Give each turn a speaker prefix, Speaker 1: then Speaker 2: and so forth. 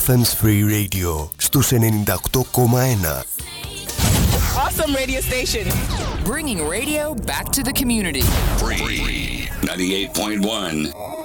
Speaker 1: Athens Free Radio στους 98,1.
Speaker 2: Awesome radio station.
Speaker 3: Bringing radio back to the community.
Speaker 4: Free 98.1.